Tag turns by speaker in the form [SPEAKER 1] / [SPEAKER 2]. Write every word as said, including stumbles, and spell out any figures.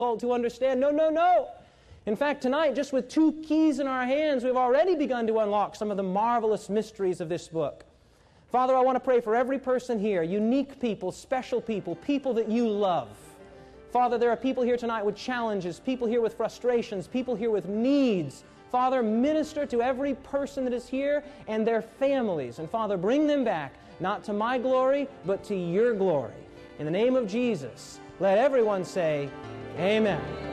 [SPEAKER 1] to understand. No, no, no. In fact, tonight, just with two keys in our hands, we've already begun to unlock some of the marvelous mysteries of this book. Father, I want to pray for every person here, unique people, special people, people that you love. Father, there are people here tonight with challenges, people here with frustrations, people here with needs. Father, minister to every person that is here and their families. And Father, bring them back, not to my glory, but to your glory. In the name of Jesus, let everyone say, Amen.